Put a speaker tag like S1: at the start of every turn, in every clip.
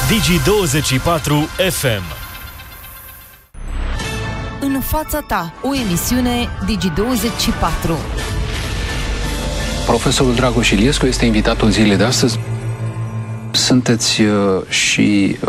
S1: Digi24 FM.
S2: În fața ta, o emisiune Digi24.
S3: Profesorul Dragoș Iliescu este invitatul zilei de astăzi. Sunteți și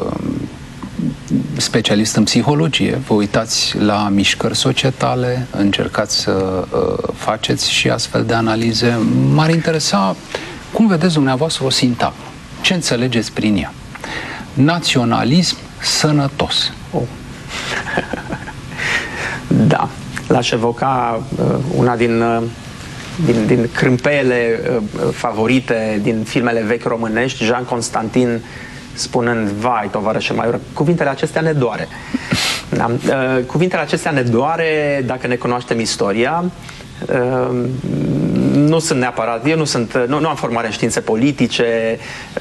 S3: specialist în psihologie. Vă uitați la mișcări societale, încercați să faceți și astfel de analize. M-ar interesa cum vedeți dumneavoastră o sintagmă. Ce înțelegeți prin ea? Naționalism sănătos.
S4: Da, l-aș evoca una din crâmpeile favorite din filmele vechi românești, Jean Constantin spunând: vai, tovarășe Maioră, cuvintele acestea ne doare. Da? Cuvintele acestea ne doare dacă ne cunoaștem istoria. Nu sunt neapărat, eu nu am formare în științe politice,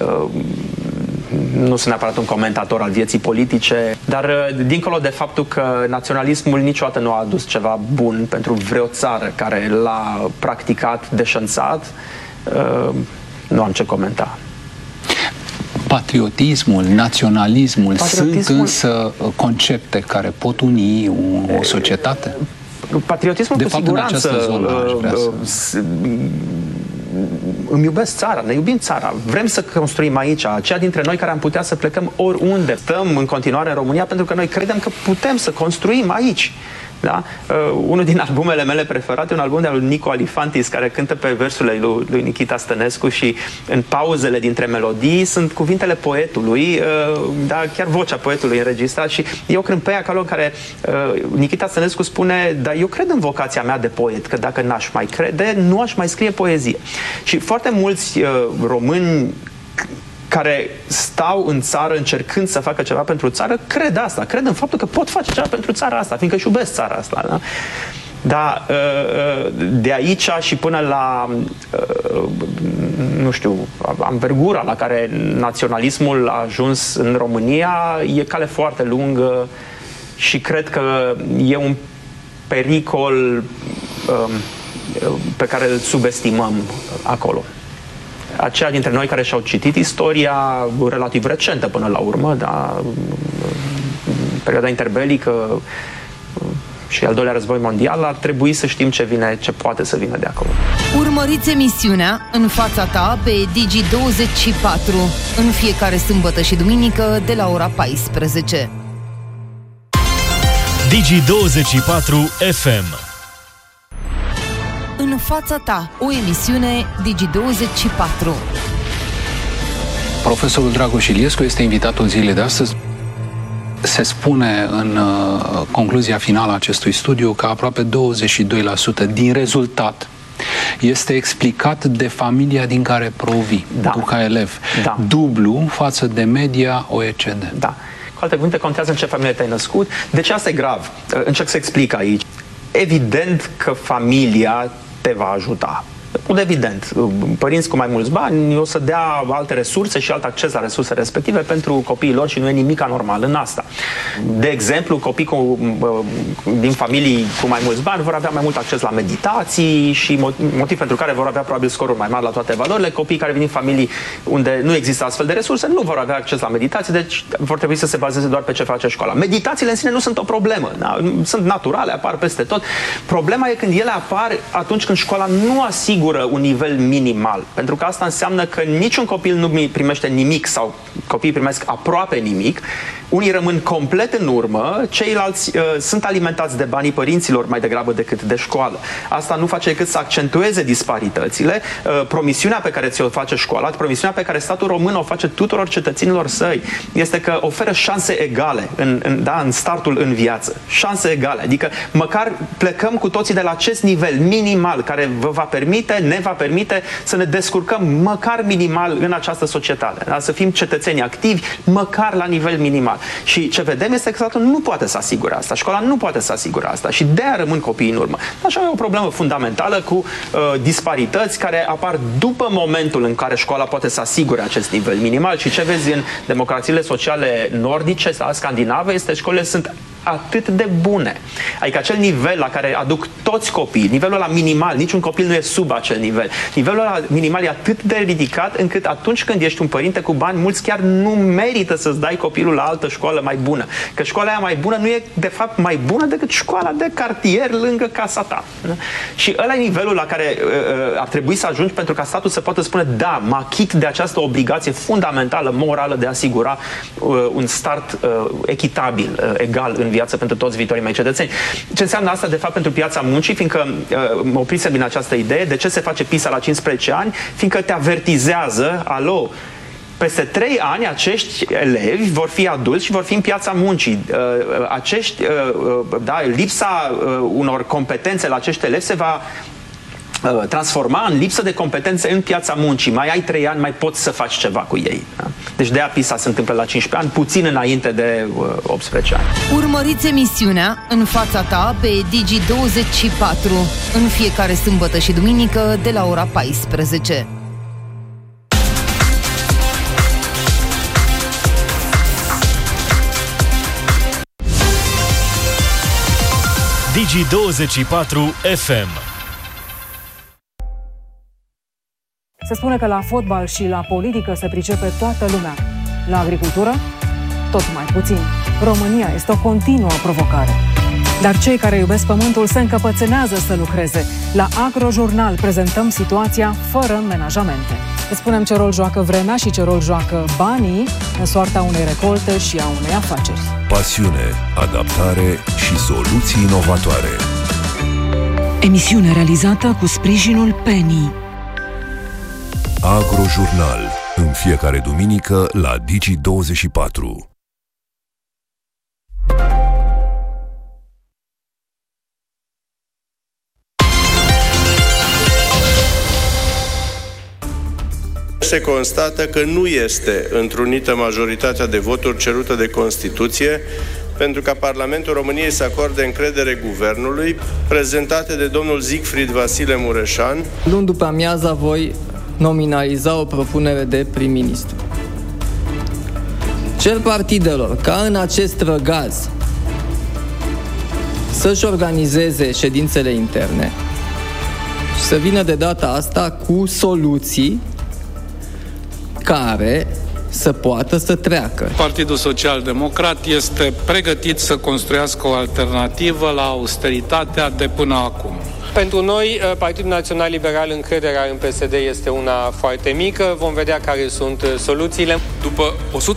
S4: nu sunt neapărat un comentator al vieții politice, dar dincolo de faptul că naționalismul niciodată nu a adus ceva bun pentru vreo țară care l-a practicat deșanțat, nu am ce comenta.
S3: Patriotismul, naționalismul sunt însă concepte care pot uni o societate?
S4: Patriotismul, cu siguranță, îmi iubesc țara, ne iubim țara, vrem să construim aici. Aceia dintre noi care am putea să plecăm oriunde, stăm în continuare în România pentru că noi credem că putem să construim aici. Da? Unul din albumele mele preferate, un album de al lui Nico Alifantis, care cântă pe versurile lui Nikita Stănescu și în pauzele dintre melodii sunt cuvintele poetului, da, chiar vocea poetului înregistrat, și e o crâmpeie acolo în care Nikita Stănescu spune: dar eu cred în vocația mea de poet, că dacă n-aș mai crede, nu aș mai scrie poezie. Și foarte mulți români care stau în țară încercând să facă ceva pentru țară, cred asta, cred în faptul că pot face ceva pentru țara asta, fiindcă își iubesc țara asta. Da? Dar de aici și până la, nu știu, anvergura la care naționalismul a ajuns în România, e cale foarte lungă și cred că e un pericol pe care îl subestimăm acolo. Aceia dintre noi care și-au citit istoria relativ recentă până la urmă, da, perioada interbelică și al doilea război mondial, ar trebui să știm ce poate să vină de acolo.
S2: Urmăriți emisiunea În fața ta pe Digi24 în fiecare sâmbătă și duminică de la ora 14.
S1: Digi24 FM.
S2: În fața ta, o emisiune Digi24.
S3: Profesorul Dragoș Iliescu este invitatul zilei de astăzi. Se spune în concluzia finală a acestui studiu că aproape 22% din rezultat este explicat de familia din care provii, tu ca elev. Da. Dublu față de media OECD.
S4: Da. Cu alte cuvinte, contează în ce familie te-ai născut. De ce asta e grav? Încerc să explic aici. Evident că familia te va ajuta. Evident, părinți cu mai mulți bani o să dea alte resurse și alt acces la resursele respective pentru copiii lor și nu e nimic anormal în asta. De exemplu, copii din familii cu mai mulți bani vor avea mai mult acces la meditații și motiv pentru care vor avea probabil scoruri mai mari la toate valorile. Copiii care vin din familii unde nu există astfel de resurse nu vor avea acces la meditații, deci vor trebui să se bazeze doar pe ce face școala. Meditațiile în sine nu sunt o problemă, da? Sunt naturale, apar peste tot. Problema e când ele apar atunci când școala nu asigură un nivel minimal. Pentru că asta înseamnă că niciun copil nu primește nimic sau copiii primesc aproape nimic. Unii rămân complet în urmă, ceilalți sunt alimentați de banii părinților mai degrabă decât de școală. Asta nu face decât să accentueze disparitățile. Promisiunea pe care ți-o face școala, promisiunea pe care statul român o face tuturor cetățenilor săi, este că oferă șanse egale în startul în viață. Șanse egale. Adică măcar plecăm cu toții de la acest nivel minimal care vă va permite, ne va permite să ne descurcăm măcar minimal în această societate. Da? Să fim cetățeni activi, măcar la nivel minimal. Și ce vedem este că statul nu poate să asigure asta. Școala nu poate să asigure asta. Și de-aia rămân copiii în urmă. Așa e o problemă fundamentală cu disparități care apar după momentul în care școala poate să asigure acest nivel minimal. Și ce vezi în democrațiile sociale nordice sau scandinave este că școlile sunt atât de bune. Adică acel nivel la care aduc toți copiii, nivelul ăla minimal, niciun copil nu e sub acel nivel. Nivelul ăla minimal e atât de ridicat încât atunci când ești un părinte cu bani mulți, chiar nu merită să-ți dai copilul la altă școală mai bună. Că școala aia mai bună nu e de fapt mai bună decât școala de cartier lângă casa ta. Și ăla e nivelul la care ar trebui să ajungi pentru ca statul să poată spune da, mă achit de această obligație fundamentală, morală de a asigura un start echitabil, egal în viață pentru toți viitorii mei cetățeni. Ce înseamnă asta de fapt pentru piața muncii? Fiindcă mă oprisem din această idee, de ce se face PISA la 15 ani? Fiindcă te avertizează, alo, peste 3 ani acești elevi vor fi adulți și vor fi în piața muncii. Lipsa unor competențe la acești elevi se va transforma în lipsă de competențe în piața muncii. Mai ai 3 ani, mai poți să faci ceva cu ei. Da? Deci de-aia PISA se întâmplă la 15 ani, puțin înainte de 18 ani.
S2: Urmăriți emisiunea În fața ta pe Digi24 în fiecare sâmbătă și duminică de la ora 14.
S1: Digi24 FM.
S5: Se spune că la fotbal și la politică se pricepe toată lumea. La agricultură, tot mai puțin. România este o continuă provocare. Dar cei care iubesc pământul se încăpățânează să lucreze. La Agrojurnal prezentăm situația fără menajamente. Îți spunem ce rol joacă vremea și ce rol joacă banii în soarta unei recolte și a unei afaceri.
S6: Pasiune, adaptare și soluții inovatoare.
S7: Emisiune realizată cu sprijinul Penny.
S6: Agrojurnal, în fiecare duminică la Digi24.
S8: Se constată că nu este întrunită majoritatea de voturi cerută de Constituție pentru ca Parlamentul României să acorde încredere guvernului, prezentate de domnul Siegfried Vasile Mureșan.
S9: Luni după amiaza voi nominaliza o propunere de prim-ministru. Cer partidelor ca în acest răgaz să-și organizeze ședințele interne și să vină de data asta cu soluții care să poată să treacă.
S10: Partidul Social Democrat este pregătit să construiască o alternativă la austeritatea de până acum.
S11: Pentru noi, Partidul Național Liberal, încrederea în PSD este una foarte mică. Vom vedea care sunt soluțiile.
S10: După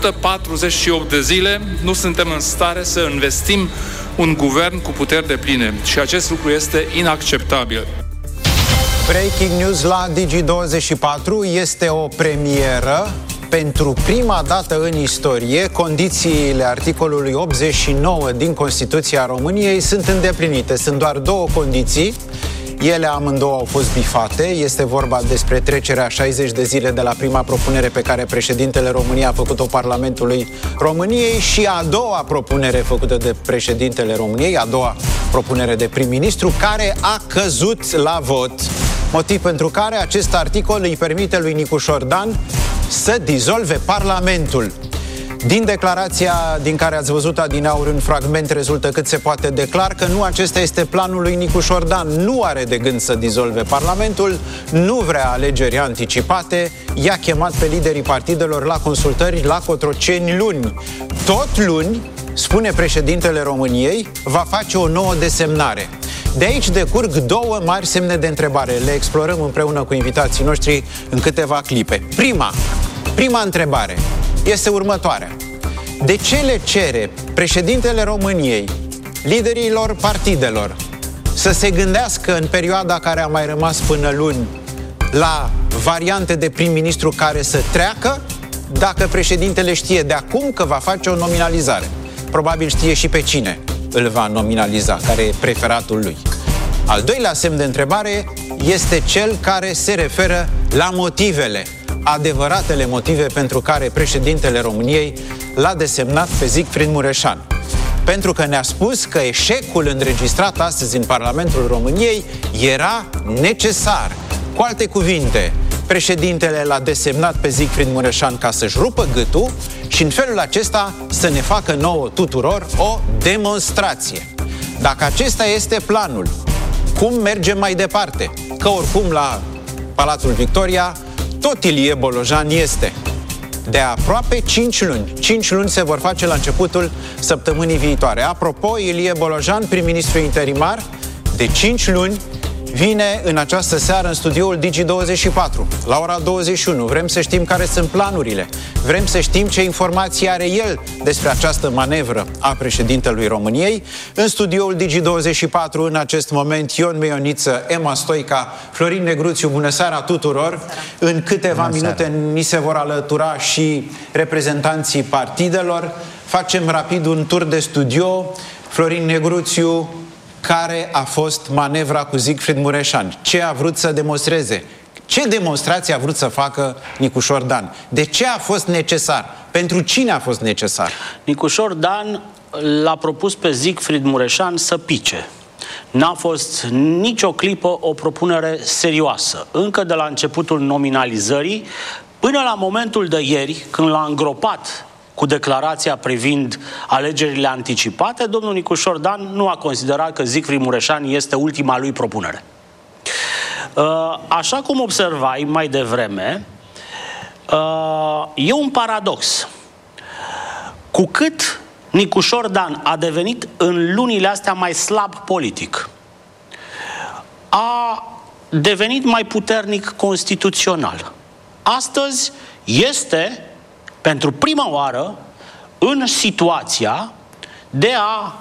S10: 148 de zile, nu suntem în stare să investim un guvern cu puteri depline și acest lucru este inacceptabil.
S12: Breaking news la Digi24, este o premieră. Pentru prima dată în istorie, condițiile articolului 89 din Constituția României sunt îndeplinite. Sunt doar 2 condiții. Ele amândouă au fost bifate. Este vorba despre trecerea 60 de zile de la prima propunere pe care președintele României a făcut-o Parlamentului României și a doua propunere făcută de președintele României, a doua propunere de prim-ministru, care a căzut la vot. Motiv pentru care acest articol îi permite lui Nicu Șordan să dizolve Parlamentul. Din declarația din care ați văzut adineauri un fragment, rezultă cât se poate de clar că nu acesta este planul lui Nicu Șordan. Nu are de gând să dizolve Parlamentul, nu vrea alegeri anticipate, i-a chemat pe liderii partidelor la consultări la Cotroceni luni. Tot luni, spune președintele României, va face o nouă desemnare. De aici decurg 2 mari semne de întrebare. Le explorăm împreună cu invitații noștri în câteva clipe. Prima întrebare este următoarea. De ce le cere președintele României liderilor partidelor să se gândească în perioada care a mai rămas până luni la variante de prim-ministru care să treacă, dacă președintele știe de acum că va face o nominalizare? Probabil știe și pe cine îl va nominaliza, care e preferatul lui. Al doilea semn de întrebare este cel care se referă la motivele, adevăratele motive pentru care președintele României l-a desemnat pe Siegfried Mureșan. Pentru că ne-a spus că eșecul înregistrat astăzi în Parlamentul României era necesar. Cu alte cuvinte, președintele l-a desemnat pe Siegfried Mureșan ca să-și rupă gâtul și în felul acesta să ne facă nouă tuturor o demonstrație. Dacă acesta este planul, cum mergem mai departe? Că oricum la Palatul Victoria tot Ilie Bolojan este. De aproape 5 luni. 5 luni se vor face la începutul săptămânii viitoare. Apropo, Ilie Bolojan, prim-ministru interimar, de 5 luni, vine în această seară în studioul Digi24, la ora 21. Vrem să știm care sunt planurile. Vrem să știm ce informații are el despre această manevră a președintelui României. În studioul Digi24, în acest moment, Ion Meioniță, Emma Stoica, Florin Negruțiu, bună seara tuturor. În câteva minute ni se vor alătura și reprezentanții partidelor. Facem rapid un tur de studio. Florin Negruțiu, care a fost manevra cu Siegfried Mureșan? Ce a vrut să demonstreze? Ce demonstrație a vrut să facă Nicușor Dan? De ce a fost necesar? Pentru cine a fost necesar?
S13: Nicușor Dan l-a propus pe Siegfried Mureșan să pice. N-a fost nicio clipă o propunere serioasă. Încă de la începutul nominalizării, până la momentul de ieri, când l-a îngropat cu declarația privind alegerile anticipate, domnul Nicușor Dan nu a considerat că Siegfried Mureșan este ultima lui propunere. Așa cum observai mai devreme, e un paradox. Cu cât Nicușor Dan a devenit în lunile astea mai slab politic, a devenit mai puternic constituțional. Astăzi este, pentru prima oară, în situația de a